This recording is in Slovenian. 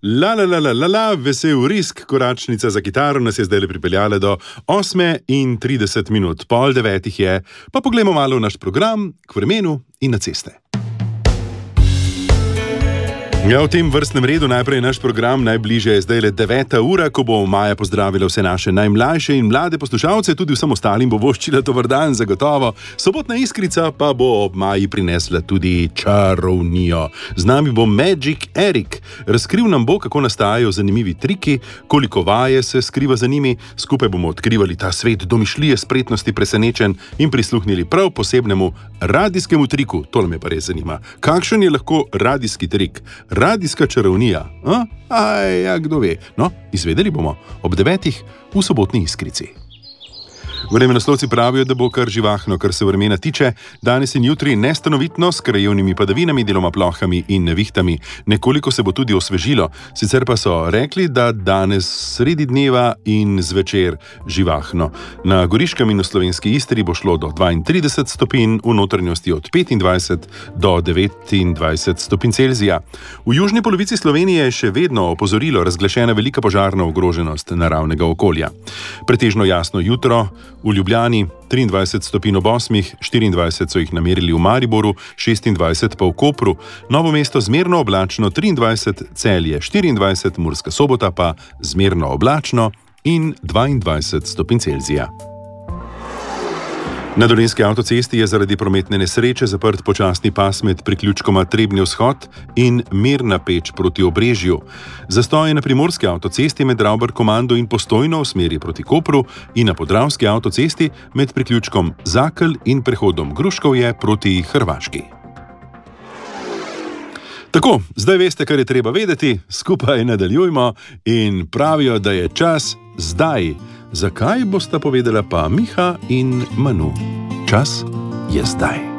Vesel risk, koračnica za kitaro nas je zdaj pripeljala do 8:30, 8:30 je, pa poglejmo malo v naš program, k vremenu in na ceste. Ja, v tem vrstnem redu najprej naš program, najbližje je zdaj le 9. ura, ko bo Maja pozdravila vse naše najmlajše in mlade poslušalce, tudi vsem ostalim bo voščila dober dan zagotovo. Sobotna iskrica pa bo ob Maji prinesla tudi čarovnijo. Z nami bo Magic Erik. Razkril nam bo, kako nastajajo zanimivi triki, koliko vaje se skriva za njimi. Skupaj bomo odkrivali ta svet domišljije, spretnosti, presenečenj in prisluhnili prav posebnemu radijskemu triku. To me pa res zanima. Kakšen je lahko radijski trik? Radijska čarovnija. Kdo ve? No, izvedeli bomo ob 9. v sobotni iskrici. Vremenoslovci pravijo, da bo kar živahno, kar se vremena tiče. Danes in jutri nestanovitno, s krajevnimi padavinami, deloma plohami in nevihtami. Nekoliko se bo tudi osvežilo. Sicer pa so rekli, da danes sredi dneva in zvečer živahno. Na Goriškem in v slovenski Istri bo šlo do 32 stopinj, v notranjosti od 25 do 29 stopinj Celzija. V južni polovici Slovenije je še vedno opozorilo razglašena velika požarna ogroženost naravnega okolja. Pretežno jasno jutro. V Ljubljani 23 stopinj ob 8, 24 so jih namerili v Mariboru, 26 pa v Kopru, Novo mesto zmerno oblačno, 23 Celje, 24 Murska Sobota pa zmerno oblačno in 22 stopinj Celzija. Na Dolenjski avtocesti je zaradi prometne nesreče zaprt počasni pas med priključkoma Trebnji vzhod in Mirna Peč proti Obrežju. Zastoj je na Primorski avtocesti med Ravbar-Komando in Postojno v smeri proti Kopru in na Podravski avtocesti med priključkom Zakelj in prehodom Gruškovje proti Hrvaški. Tako, zdaj veste, kar je treba vedeti, skupaj nadaljujmo in pravijo, da je čas zdaj. Zakaj bosta povedala pa Miha in Manu? Čas je zdaj.